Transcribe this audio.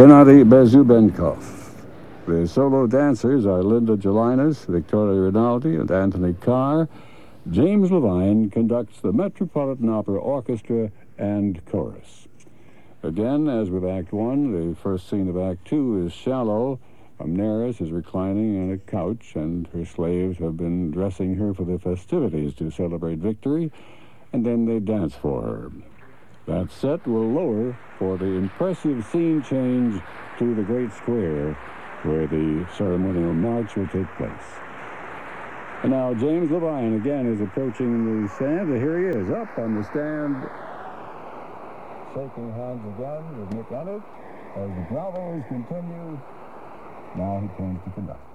Gennady Bezubenkov. The solo dancers are Linda Gelinas, Victoria Rinaldi, and Anthony Carr. James Levine conducts the Metropolitan Opera Orchestra and chorus. Again, as with Act One, the first scene of Act Two is shallow. Amneris is reclining on a couch, and her slaves have been dressing her for the festivities to celebrate victory, and then they dance for her. That set will lower for the impressive scene change to the Great Square, where the ceremonial march will take place. And now James Levine again is approaching the stand. Here he is, up on the stand, shaking hands again with Nick Emmett as the Travelers continue. Now he turns to conduct.